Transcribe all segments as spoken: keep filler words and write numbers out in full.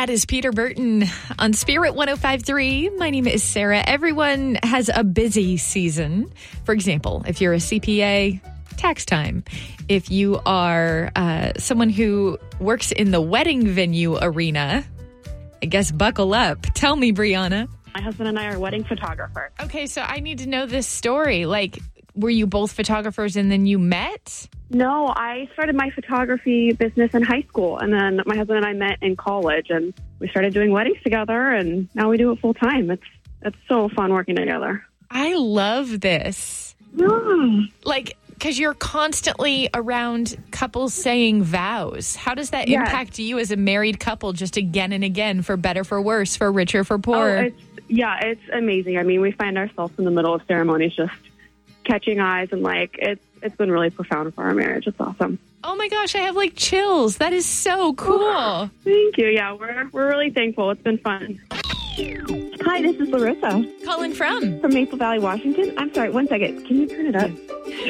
That is Peter Burton on Spirit one oh five point three. My name is Sarah. Everyone has a busy season. For example, if you're a C P A, tax time. If you are uh, someone who works in the wedding venue arena, I guess buckle up. Tell me, Brianna. My husband and I are wedding photographers. Okay, so I need to know this story. Like, were you both photographers and then you met? No, I started my photography business in high school, and then my husband and I met in college, and we started doing weddings together, and now we do it full time. It's it's so fun working together. I love this. Yeah. Like, because you're constantly around couples saying vows. How does that Yes. impact you as a married couple just again and again, for better, for worse, for richer, for Oh, poor? it's, yeah, it's amazing. I mean, we find ourselves in the middle of ceremonies just catching eyes, and like it's it's been really profound for our marriage. It's awesome. Oh my gosh, I have like chills. That is so cool. Thank you. Yeah, we're we're really thankful. It's been fun. Hi, this is Larissa Calling from? from Maple Valley, Washington. I'm sorry, one second. Can you turn it up?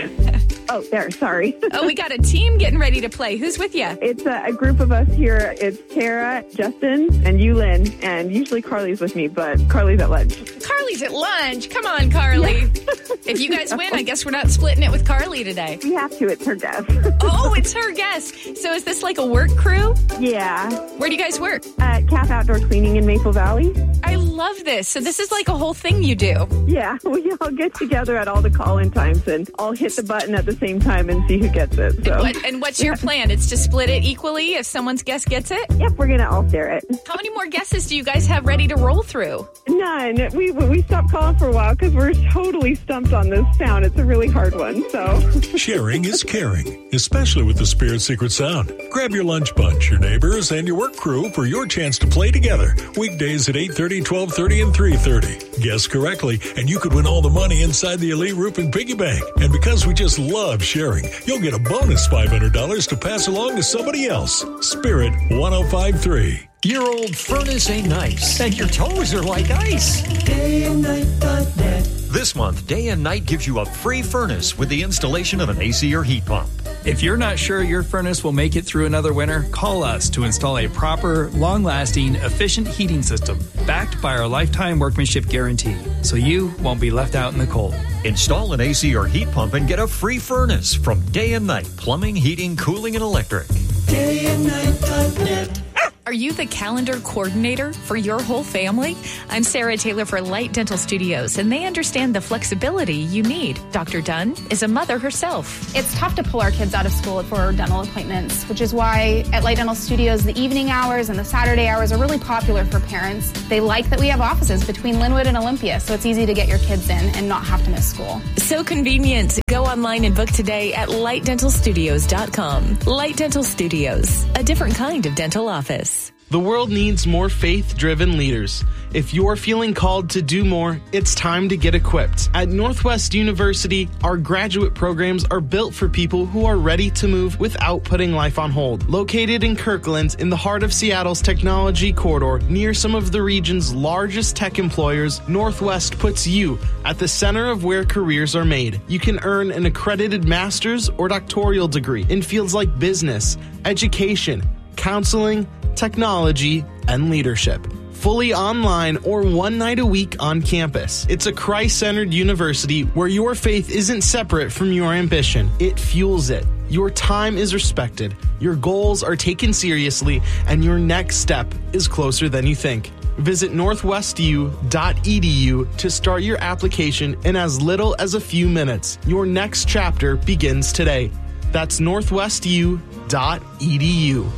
Oh, there. Sorry. Oh, we got a team getting ready to play. Who's with you? It's a, a group of us here. It's Tara, Justin, and you, Lynn, and usually Carly's with me, but Carly's at lunch. Carly's at lunch. Come on, Carly. If you guys win, I guess we're not splitting it with Carly today. We have to. It's her guest. Oh, it's her guest. So is this like a work crew? Yeah. Where do you guys work? Uh, Calf Outdoor Cleaning in Maple Valley. I love this. So this is like a whole thing you do. Yeah, we all get together at all the call-in times and all hit the button at the same time and see who gets it. So. And, what, and what's your plan? It's to split it equally if someone's guest gets it? Yep, we're going to all share it. How many more guesses do you guys have ready to roll through? None. We we stopped calling for a while because we're totally stumped on this sound. It's a really hard one, so. Sharing is caring, especially with the Spirit Secret Sound. Grab your lunch bunch, your neighbors, and your work crew for your chance to play together. Weekdays at eight thirty, twelve thirty, and three thirty. Guess correctly, and you could win all the money inside the Elite Roofing Piggy Bank. And because we just love sharing, you'll get a bonus five hundred dollars to pass along to somebody else. Spirit one oh five point three. Your old furnace ain't nice, and your toes are like ice. day and night dot net. This month, Day and Night gives you a free furnace with the installation of an A C or heat pump. If you're not sure your furnace will make it through another winter, call us to install a proper, long-lasting, efficient heating system backed by our lifetime workmanship guarantee, so you won't be left out in the cold. Install an A C or heat pump and get a free furnace from Day and Night Plumbing, Heating, Cooling, and Electric. day and night dot net. Are you the calendar coordinator for your whole family? I'm Sarah Taylor for Light Dental Studios, and they understand the flexibility you need. Doctor Dunn is a mother herself. It's tough to pull our kids out of school for dental appointments, which is why at Light Dental Studios, the evening hours and the Saturday hours are really popular for parents. They like that we have offices between Linwood and Olympia, so it's easy to get your kids in and not have to miss school. So convenient. Go online and book today at light dental studios dot com. Light Dental Studios, a different kind of dental office. The world needs more faith-driven leaders. If you're feeling called to do more, it's time to get equipped. At Northwest University, our graduate programs are built for people who are ready to move without putting life on hold. Located in Kirkland, in the heart of Seattle's technology corridor, near some of the region's largest tech employers, Northwest puts you at the center of where careers are made. You can earn an accredited master's or doctoral degree in fields like business, education, counseling, technology, and leadership. Fully online or one night a week on campus. It's a Christ-centered university where your faith isn't separate from your ambition. It fuels it. Your time is respected, your goals are taken seriously, and your next step is closer than you think. Visit northwest u dot e d u to start your application in as little as a few minutes. Your next chapter begins today. That's northwest u dot e d u.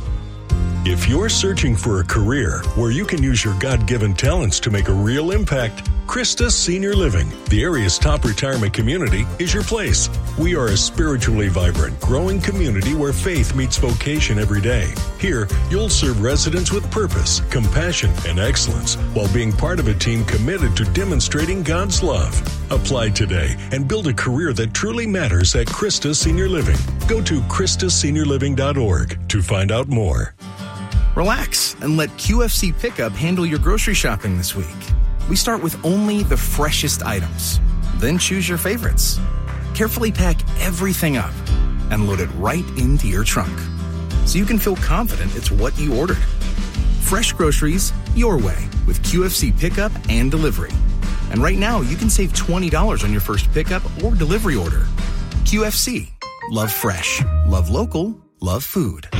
If you're searching for a career where you can use your God-given talents to make a real impact, Christus Senior Living, the area's top retirement community, is your place. We are a spiritually vibrant, growing community where faith meets vocation every day. Here, you'll serve residents with purpose, compassion, and excellence while being part of a team committed to demonstrating God's love. Apply today and build a career that truly matters at Christus Senior Living. Go to christus senior living dot org to find out more. Relax and let Q F C Pickup handle your grocery shopping this week. We start with only the freshest items. Then choose your favorites. Carefully pack everything up and load it right into your trunk so you can feel confident it's what you ordered. fresh groceries your way with Q F C pickup and delivery. And right now, you can save twenty dollars on your first pickup or delivery order. Q F C. Love fresh. Love local. Love food.